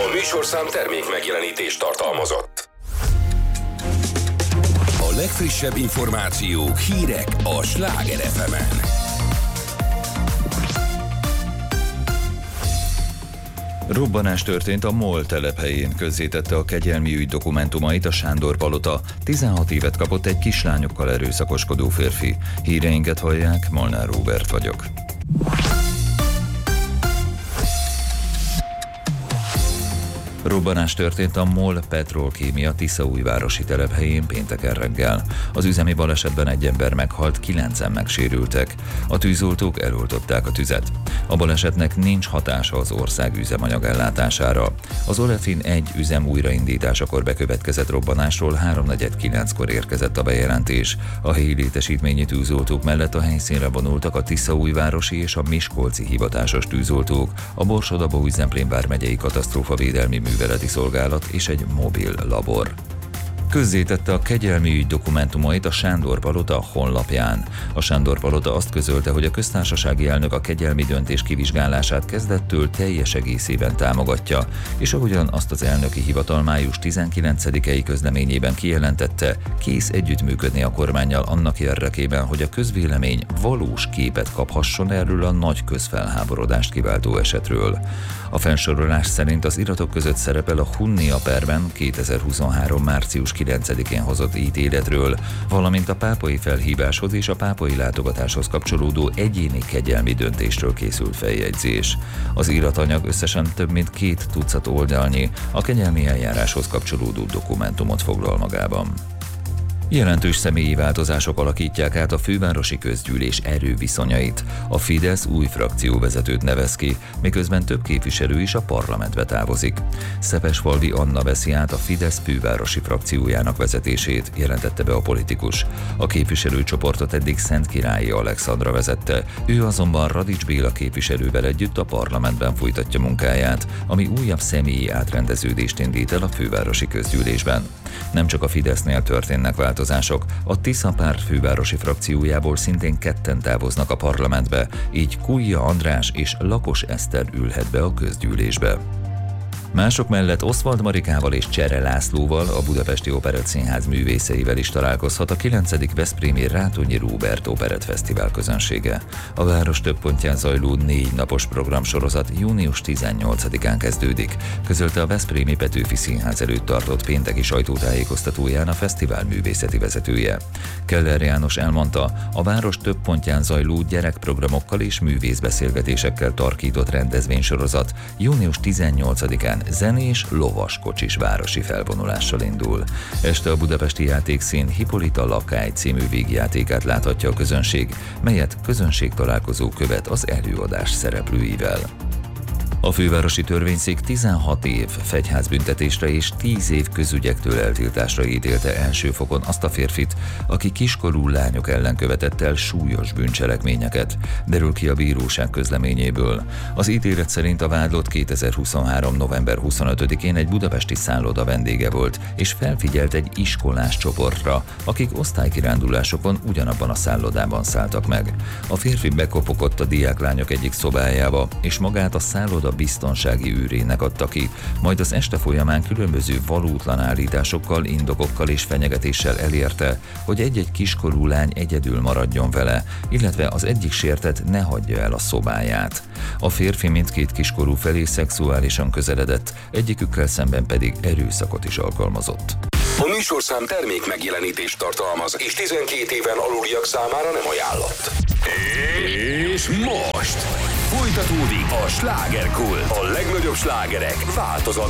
A műsorszám termék megjelenítést tartalmazott. A legfrissebb információk, hírek a Sláger FM-en. Robbanás történt a MOL telephelyén, közzétette a kegyelmi ügy dokumentumait a Sándor palota. 16 évet kapott egy kislányokkal erőszakoskodó férfi. Híreinket hallják, Molnár Róbert vagyok. Robbanás történt a MOL Petrolkémia Tiszaújvárosi telephelyén pénteken reggel. Az üzemi balesetben egy ember meghalt, 9-en megsérültek. A tűzoltók eloltották a tüzet. A balesetnek nincs hatása az ország üzemanyag ellátására. Az Olefin 1 üzem újraindításakor bekövetkezett robbanásról 3:49-kor érkezett a bejelentés. A helyi létesítményi tűzoltók mellett a helyszínre vonultak a Tiszaújvárosi és a Miskolci hivatásos tűzoltók, a Borsod-Abaúj-Zemplén vármegyei katasztrófavédelmi műveleti szolgálat és egy mobil labor. Közzétette a kegyelmi ügy dokumentumait a Sándor palota honlapján. A Sándor palota azt közölte, hogy a köztársasági elnök a kegyelmi döntés kivizsgálását kezdettől teljes egészében támogatja, és ahogyan azt az elnöki hivatal május 19-i közleményében kijelentette, kész együttműködni a kormánnyal annak érdekében, hogy a közvélemény valós képet kaphasson erről a nagy közfelháborodást kiváltó esetről. A felsorolás szerint az iratok között szerepel a Hunnia perben 2023. március 9-én hozott ítéletről, valamint a pápai felhíváshoz és a pápai látogatáshoz kapcsolódó egyéni kegyelmi döntésről készült feljegyzés. Az iratanyag összesen több mint 2 tucat oldalnyi, a kegyelmi eljáráshoz kapcsolódó dokumentumot foglal magában. Jelentős személyi változások alakítják át a fővárosi közgyűlés erőviszonyait. A Fidesz új frakcióvezetőt nevez ki, miközben több képviselő is a parlamentbe távozik. Szepesfalvi Anna veszi át a Fidesz fővárosi frakciójának vezetését, jelentette be a politikus. A képviselőcsoportot eddig Szentkirályi Alexandra vezette, ő azonban Radics Béla képviselővel együtt a parlamentben folytatja munkáját, ami újabb személyi átrendeződést indít el a fővárosi közgyűlésben. Nem csak a Fidesznél történnek változások, a Tisza párt fővárosi frakciójából szintén 2 távoznak a parlamentbe, így Kujja András és Lakos Eszter ülhet be a közgyűlésbe. Mások mellett Oswald Marikával és Csere Lászlóval, a Budapesti Operettszínház művészeivel is találkozhat a 9. Veszprémi Rátonyi Róbert Operettfesztivál közönsége. A város több pontján zajló 4 napos programsorozat június 18-án kezdődik, közölte a Veszprémi Petőfi Színház előtt tartott pénteki sajtótájékoztatóján a fesztivál művészeti vezetője. Keller János elmondta, a város több pontján zajló gyerekprogramokkal és művészbeszélgetésekkel tarkított rendezvénysorozat június 18-án zenés, lovaskocsis városi felvonulással indul. Este a budapesti játékszín Hippolyta Lakály című vígjátékát láthatja a közönség, melyet közönségtalálkozó követ az előadás szereplőivel. A fővárosi törvényszék 16 év fegyházbüntetésre és 10 év közügyektől eltiltásra ítélte első fokon azt a férfit, aki kiskorú lányok ellen követett el súlyos bűncselekményeket, derül ki a bíróság közleményéből. Az ítélet szerint a vádlott 2023. november 25-én egy budapesti szálloda vendége volt, és felfigyelt egy iskolás csoportra, akik osztálykirándulásokon ugyanabban a szállodában szálltak meg. A férfi bekopogott a diáklányok egyik szobájába, és magát a szálloda biztonsági őrének adta ki, majd az este folyamán különböző valótlan állításokkal, indokokkal és fenyegetéssel elérte, hogy egy-egy kiskorú lány egyedül maradjon vele, illetve az egyik sértett ne hagyja el a szobáját. A férfi mindkét kiskorú felé szexuálisan közeledett, egyikükkel szemben pedig erőszakot is alkalmazott. A műsorszám termék megjelenítést tartalmaz, és 12 éven aluliak számára nem ajánlott. És most folytatódik a slágerkult. A legnagyobb slágerek változatlan